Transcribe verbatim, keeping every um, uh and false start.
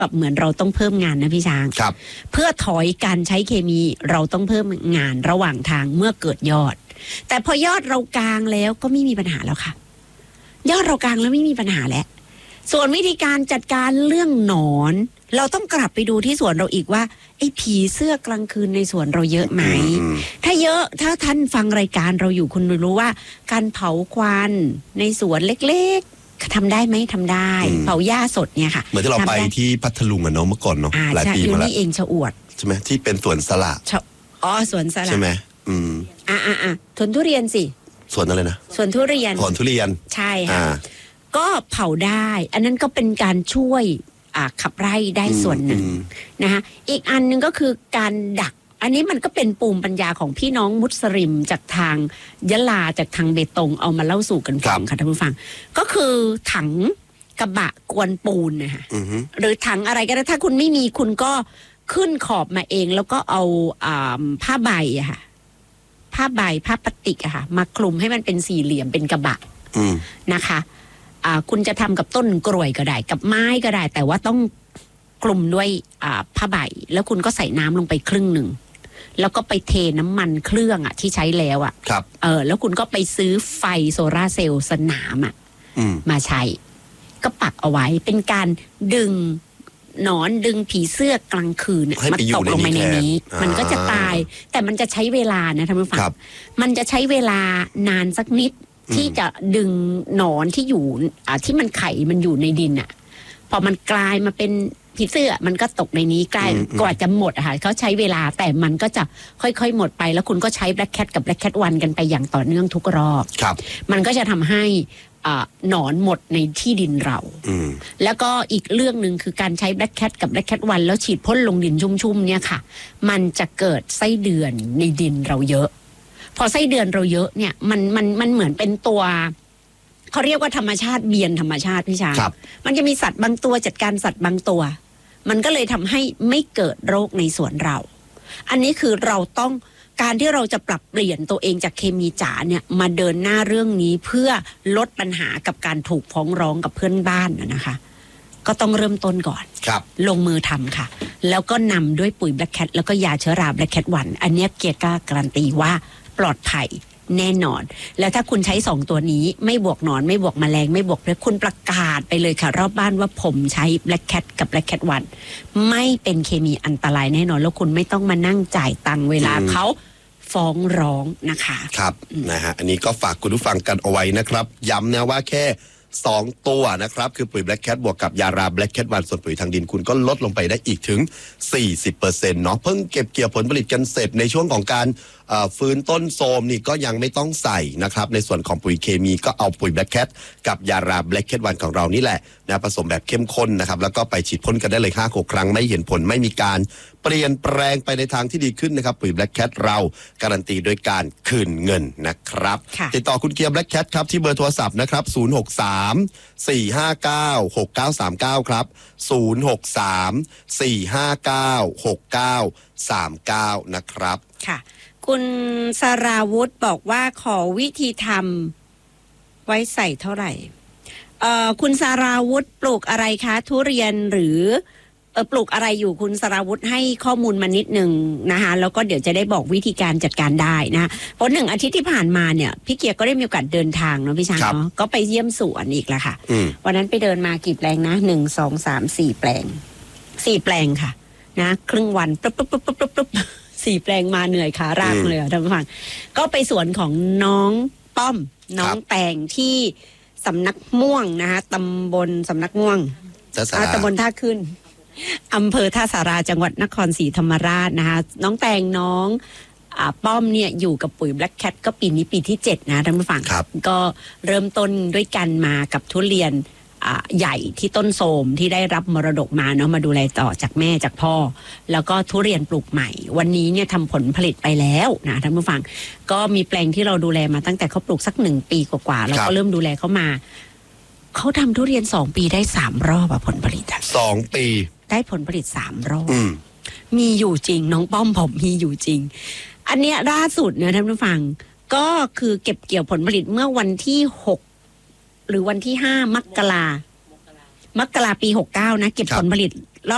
แบบเหมือนเราต้องเพิ่มงานนะพี่ช้างเพื่อถอยการใช้เคมีเราต้องเพิ่มงานระหว่างทางเมื่อเกิดยอดแต่พอยอดเรากลางแล้วก็ไม่มีปัญหาแล้วค่ะยอดเรากลางแล้วไม่มีปัญหาแล้วส่วนวิธีการจัดการเรื่องหนอนเราต้องกลับไปดูที่สวนเราอีกว่าไอ้ผีเสื้อกลางคืนในสวนเราเยอะไหมถ้าเยอะถ้าท่านฟังรายการเราอยู่คุณรู้ว่าการเผาควันในสวนเล็กๆทำได้ไหมทำได้เผาหญ้าสดเนี่ยค่ะเหมือนที่เราไปที่พัทลุงอะเนาะเมื่อก่อนเนาะหลายปีมาแล้วนี่เองชะอวดใช่ไหมที่เป็นสวนสละอ๋อสวนสละใช่ไหมอืมอ่าอ่าอ่าสวนทุเรียนสิสวนอะไรนะสวนทุเรียนสวนทุเรียนใช่ค่ะก็เผาได้อันนั้นก็เป็นการช่วยขับไล่ได้ส่วนหนึ่งนะคะอีกอันนึงก็คือการดักอันนี้มันก็เป็นภูมิปัญญาของพี่น้องมุสลิมจากทางยะลาจากทางเบตงเอามาเล่าสู่กันฟังค่ะท่านผู้ฟังก็คือถังกระบะกวนปูนนะคะหรือถังอะไรก็ได้ถ้าคุณไม่มีคุณก็ขึ้นขอบมาเองแล้วก็เอาผ้าใบอะค่ะผ้าใบผ้าพลาสติกอะค่ะมาคลุมให้มันเป็นสี่เหลี่ยมเป็นกระบะนะคะคุณจะทำกับต้นกล้วยก็ได้กับไม้ก็ได้แต่ว่าต้องคลุมด้วยผ้าใบแล้วคุณก็ใส่น้ำลงไปครึ่งหนึ่งแล้วก็ไปเทน้ำมันเครื่องอ่ะที่ใช้แล้วอ่ะครับเออแล้วคุณก็ไปซื้อไฟโซลาร์เซลล์สนามอ่ะมาใช้ก็ปักเอาไว้เป็นการดึงหนอนดึงผีเสื้อกลางคืนมาตกลงไปในนี้มันก็จะตายแต่มันจะใช้เวลานะท่านผู้ฟังมันจะใช้เวลานานสักนิดที่จะดึงหนอนที่อยู่อ่าที่มันไข่มันอยู่ในดินอ่ะพอมันกลายมาเป็นผีเสื้อมันก็ตกในนี้ใกล้กว่าจะหมดอะค่ะเขาใช้เวลาแต่มันก็จะค่อยๆหมดไปแล้วคุณก็ใช้ Black Cat กับ Black Cat วันกันไปอย่างต่อเนื่องทุกรอบมันก็จะทำให้หนอนหมดในที่ดินเราแล้วก็อีกเรื่องหนึ่งคือการใช้ Black Cat กับ Black Cat วันแล้วฉีดพ่นลงดินชุ่มๆเนี่ยค่ะมันจะเกิดไส้เดือนในดินเราเยอะพอไส้เดือนเราเยอะเนี่ยมันมันมันเหมือนเป็นตัวเขาเรียกว่าธรรมชาติเบียนธรรมชาติพี่ชายมันจะมีสัตว์บางตัวจัดการสัตว์บางตัวมันก็เลยทำให้ไม่เกิดโรคในสวนเราอันนี้คือเราต้องการที่เราจะปรับเปลี่ยนตัวเองจากเคมีจ๋าเนี่ยมาเดินหน้าเรื่องนี้เพื่อลดปัญหากับการถูกฟ้องร้องกับเพื่อนบ้านนะคะก็ต้องเริ่มต้นก่อนลงมือทำค่ะแล้วก็นำด้วยปุ๋ย Black Cat แล้วก็ยาเชื้อรา Black Cat วันอันนี้เกียร์กล้าการันตีว่าปลอดภัยแน่นอนแล้วถ้าคุณใช้สองตัวนี้ไม่บวกหนอนไม่บวกแมลงไม่บวกเพลี้ยคุณประกาศไปเลยค่ะรอบบ้านว่าผมใช้ Black Cat กับ Black Cat วันไม่เป็นเคมีอันตรายแน่นอนแล้วคุณไม่ต้องมานั่งจ่ายตังค์เวลาเขาฟ้องร้องนะคะครับนะฮะอันนี้ก็ฝากคุณผู้ฟังกันเอาไว้นะครับย้ำนะว่าแค่สองตัวนะครับคือปุ๋ย Black Cat บวกกับยารา Black Cat วันส่วนปุ๋ยทางดินคุณก็ลดลงไปได้อีกถึง สี่สิบเปอร์เซ็นต์ เนาะเพิ่งเก็บเกี่ยวผลผลิตกันเสร็จในช่วงของการฟื้นต้นโทรมนี่ก็ยังไม่ต้องใส่นะครับในส่วนของปุ๋ยเคมีก็เอาปุ๋ย Black Cat กับยารา Black Cat วันของเรานี่แหละนะผสมแบบเข้มข้นนะครับแล้วก็ไปฉีดพ่นกันได้เลยห้าหกครั้งไม่เห็นผลไม่มีการเปลี่ยนแปลงไปในทางที่ดีขึ้นนะครับปุ๋ย Black Cat เราการันตีโดยการคืนเงินนะครับติดต่อคุณเกียร์ Black Cat ครับที่เบอร์โทรศัพท์นะครับศูนย์ หก สาม สี่ ห้า เก้า หก เก้า สาม เก้าครับศูนย์ หก สาม สี่ ห้า เก้า หก เก้า สาม เก้านะครับค่ะคุณสราวุธบอกว่าขอวิธีทำไว้ใส่เท่าไหร่เอ่อคุณสราวุธปลูกอะไรคะทุเรียนหรือเออปลูกอะไรอยู่คุณสราวุธให้ข้อมูลมานิดหนึ่งนะคะแล้วก็เดี๋ยวจะได้บอกวิธีการจัดการได้นะเพราะหนึ่งอาทิตย์ที่ผ่านมาเนี่ยพี่เกียร์ก็ได้มีโอกาสเดินทางเนาะพี่ช้างเนาะก็ไปเยี่ยมสวนอีกแล้วค่ะวันนั้นไปเดินมากี่แปลงนะหนึ่งสองสามสี่แปลงสี่แปลงค่ะนะครึ่งวันปุ๊บปุ๊บปุ๊บปุ๊บปุ๊บสี่แปลงมาเหนื่อยขารากเลยท่านผู้ฟังก็ไปสวนของน้องป้อมน้องแตงที่สำนักม่วงนะคะตำบลสำนักม่วงตำบลท่าขึ้นอำเภอท่าสาราจังหวัดนครศรีธรรมราชนะคะน้องแตงน้องอ่าป้อมเนี่ยอยู่กับปุ๋ย Black Cat ก็ปีนี้ปีที่เจ็ดนะท่านผู้ฟังก็เริ่มต้นด้วยกันมากับทุเรียนใหญ่ที่ต้นโสมที่ได้รับมรดกมาเนาะมาดูแลต่อจากแม่จากพ่อแล้วก็ทุเรียนปลูกใหม่วันนี้เนี่ยทำผลผลิตไปแล้วนะท่านผู้ฟังก็มีแปลงที่เราดูแลมาตั้งแต่เขาปลูกสักหนึ่งปีกว่าๆเราก็เริ่มดูแลเขามาเขาทำทุเรียนสองปีได้สามรอบอะผลผลิตสองปีได้ผลผลิตสามรอบมีอยู่จริงน้องป้อมผมมีอยู่จริงอันเนี้ยล่าสุดเนี่ยท่านผู้ฟังก็คือเก็บเกี่ยวผลผลิตเมื่อวันที่หกหรือวันที่ห้ามกรามกราปีหกเก้านะเก็บผลผลิตร